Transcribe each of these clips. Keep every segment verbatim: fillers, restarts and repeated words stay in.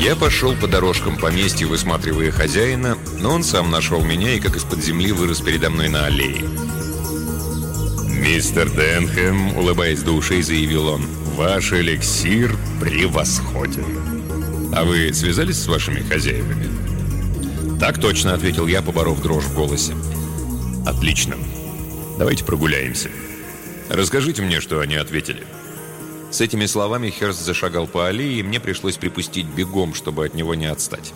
Я пошел по дорожкам поместья, высматривая хозяина, но он сам нашел меня и, как из-под земли, вырос передо мной на аллее. «Мистер Денхэм», — улыбаясь до ушей, заявил он, — «ваш эликсир превосходен. А вы связались с вашими хозяевами?» «Так точно», — ответил я, поборов дрожь в голосе. «Отлично. Давайте прогуляемся. Расскажите мне, что они ответили». С этими словами Хёрст зашагал по аллее, и мне пришлось припустить бегом, чтобы от него не отстать.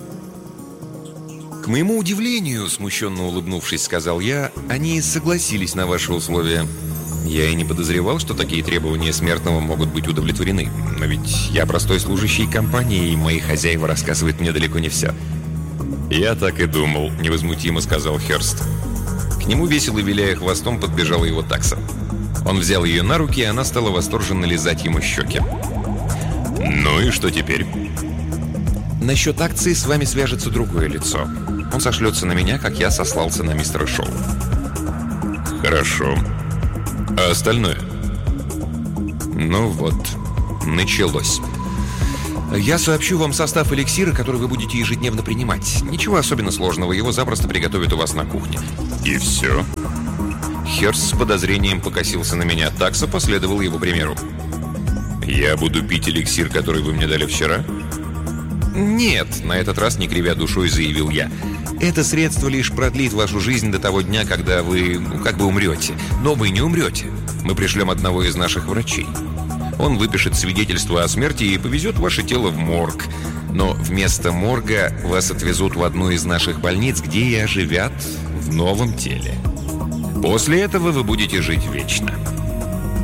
«К моему удивлению, смущенно улыбнувшись, сказал я, они согласились на ваши условия. Я и не подозревал, что такие требования смертного могут быть удовлетворены. Но ведь я простой служащий компании, и мои хозяева рассказывают мне далеко не все». «Я так и думал», — невозмутимо сказал Хёрст. К нему, весело виляя хвостом, подбежала его такса. Он взял ее на руки, и она стала восторженно лизать ему щеки. «Ну и что теперь?» «Насчет акции с вами свяжется другое лицо. Он сошлется на меня, как я сослался на мистера Шоу». «Хорошо. А остальное?» «Ну вот, началось. Я сообщу вам состав эликсира, который вы будете ежедневно принимать. Ничего особенно сложного, его запросто приготовят у вас на кухне». «И все?» Хёрст с подозрением покосился на меня. Такса последовал его примеру. «Я буду пить эликсир, который вы мне дали вчера?» «Нет», — на этот раз не кривя душой заявил я. «Это средство лишь продлит вашу жизнь до того дня, когда вы, ну, как бы умрете. Но вы не умрете. Мы пришлем одного из наших врачей. Он выпишет свидетельство о смерти и повезет ваше тело в морг. Но вместо морга вас отвезут в одну из наших больниц, где и оживят в новом теле. После этого вы будете жить вечно».